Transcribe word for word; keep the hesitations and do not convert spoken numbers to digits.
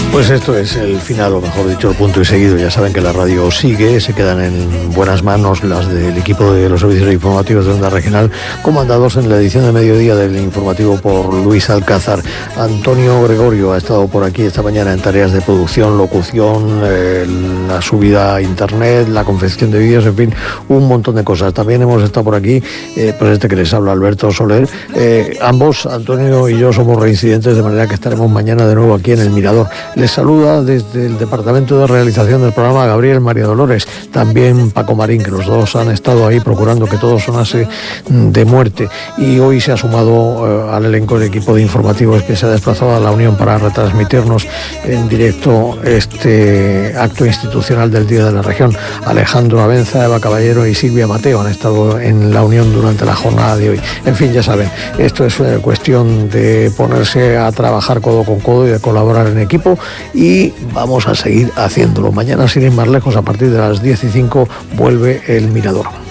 Pues esto es el final, o mejor dicho, el punto y seguido. Ya saben que la radio sigue, se quedan en buenas manos las del equipo de los servicios informativos de Onda Regional, comandados en la edición de mediodía del informativo por Luis Alcázar. Antonio Gregorio ha estado por aquí esta mañana en tareas de producción, locución, eh, la subida a internet, la confección de vídeos, en fin, un montón de cosas. También hemos estado por aquí, eh, pues este que les habla, Alberto Soler. Eh, ambos, Antonio y yo, somos reincidentes, de manera que estaremos mañana de nuevo aquí en El Mirador. Les saluda desde el Departamento de Realización del programa Gabriel María Dolores, también Paco Marín, que los dos han estado ahí procurando que todo sonase de muerte, y hoy se ha sumado eh, al elenco del equipo de informativos que se ha desplazado a la Unión para retransmitirnos en directo este acto institucional del Día de la Región. Alejandro Abenza, Eva Caballero y Silvia Mateo han estado en la Unión durante la jornada de hoy. En fin, ya saben, esto es eh, cuestión de ponerse a trabajar codo con codo y de colaborar en equipo, y vamos a seguir haciéndolo. Mañana, sin ir más lejos, a partir de las diez y cinco, vuelve El Mirador.